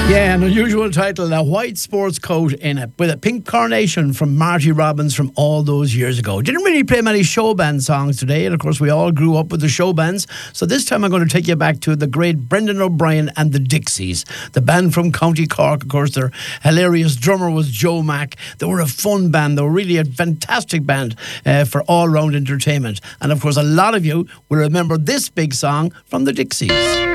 Yeah, an unusual title, a white sports coat in it, with a pink carnation from Marty Robbins from all those years ago. Didn't really play many show band songs today, and of course we all grew up with the show bands, so this time I'm going to take you back to the great Brendan O'Brien and the Dixies, the band from County Cork. Of course, their hilarious drummer was Joe Mack. They were a fun band, they were really a fantastic band for all-round entertainment, and of course a lot of you will remember this big song from the Dixies.